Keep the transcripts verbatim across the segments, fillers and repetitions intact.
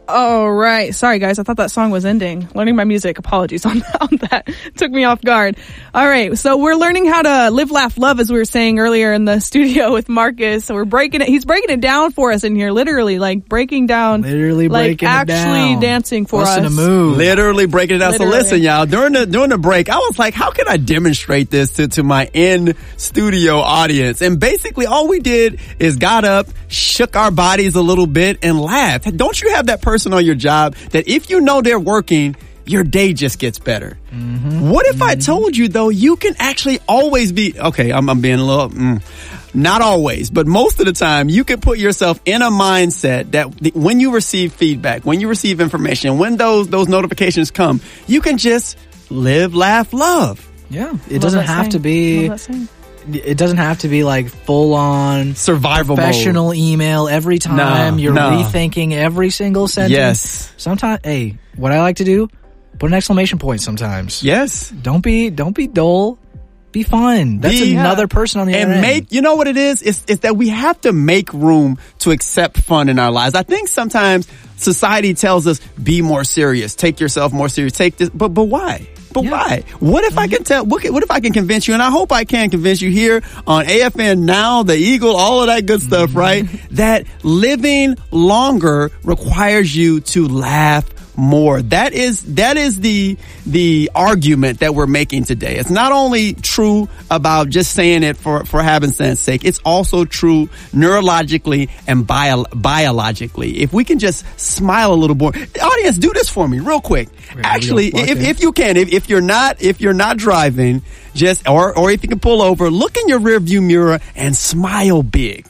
All right. Sorry, guys. I thought that song was ending. Learning my music. Apologies on, on that. Took me off guard. All right. So we're learning how to live, laugh, love, as we were saying earlier in the studio with Marcus. So we're breaking it. He's breaking it down for us in here, literally, like breaking down. Literally like breaking it down. Actually dancing for Busting us. a move. Literally breaking it down. Literally. So listen, y'all, during the, during the break, I was like, how can I demonstrate this to, to my in-studio audience? And basically all we did is got up, shook our bodies a little bit, and laughed. Don't you have that person on your job that if you know they're working, your day just gets better? Mm-hmm. What if mm-hmm. I told you, though, you can actually always be, okay, I'm, I'm being a little, mm, not always, but most of the time, you can put yourself in a mindset that the, when you receive feedback, when you receive information, when those, those notifications come, you can just live, laugh, love. Yeah. It doesn't have to be... It doesn't have to be like full on survival professional mode. Email every time. No, You're no. rethinking every single sentence. Yes. Sometimes, hey, what I like to do, put an exclamation point sometimes. Yes. Don't be, don't be dull. Be fun. That's be, another person on the other and end. make, you know what it is? It's, it's that we have to make room to accept fun in our lives. I think sometimes society tells us, be more serious, take yourself more serious, take this, but, but why? But yeah. why? What if mm-hmm. I can tell, what, what if I can convince you, and I hope I can convince you here on A F N Now, The Eagle, all of that good stuff, mm-hmm. right? That living longer requires you to laugh more. That is, that is the, the argument that we're making today. It's not only true about just saying it for, for having sense sake. It's also true neurologically and bio, biologically. If we can just smile a little more. The audience, do this for me real quick. Wait, Actually, if, if you can, if, if you're not, if you're not driving, just, or, or if you can pull over, look in your rear view mirror and smile big.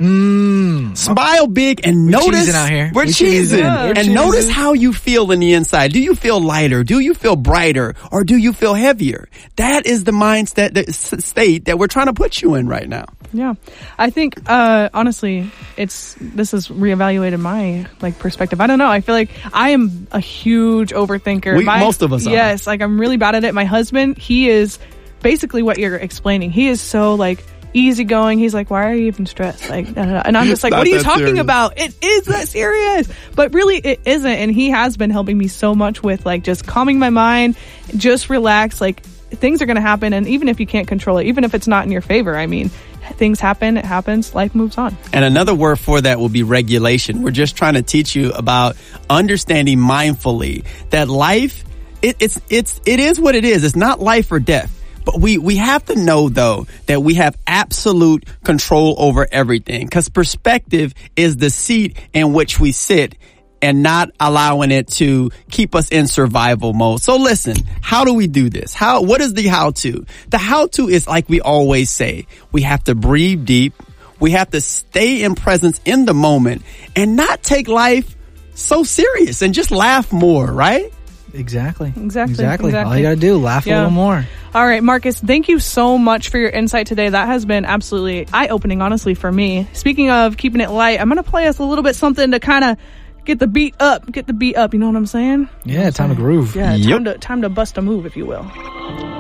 Mm. Smile big and We're notice cheesing out here. we're, We're cheesing, cheesing. Yeah. and We're notice cheesing. how you feel in the inside. Do you feel lighter? Do you feel brighter? Or do you feel heavier? That is the mindset, the state that we're trying to put you in right now. Yeah. I think, uh, honestly, it's, this has reevaluated my, like, perspective. I don't know. I feel like I am a huge overthinker. We, my, most of us are. Yes. Like, I'm really bad at it. My husband, he is basically what you're explaining. He is so, like, easygoing. He's like, why are you even stressed? Like, da, da, da. And I'm just like, what are you talking serious. about? It is that serious. But really, it isn't. And he has been helping me so much with, like, just calming my mind, just relax. Like, things are going to happen. And even if you can't control it, even if it's not in your favor, I mean, things happen, it happens, life moves on. And another word for that will be regulation. We're just trying to teach you about understanding mindfully that life, it, it's, it's, it is what it is. It's not life or death. But we, we have to know, though, that we have absolute control over everything, because perspective is the seat in which we sit and not allowing it to keep us in survival mode. So listen, how do we do this? How, what is the how to? The how to is like we always say, we have to breathe deep. We have to stay in presence in the moment and not take life so serious and just laugh more, right? Exactly. Exactly. Exactly. exactly. All you gotta do, laugh Yeah. a little more. All right, Marcus, thank you so much for your insight today. That has been absolutely eye-opening, honestly, for me. Speaking of keeping it light, I'm going to play us a little bit something to kind of get the beat up, get the beat up. You know what I'm saying? Yeah, time to groove. Yeah, Yep. time to time to bust a move, if you will.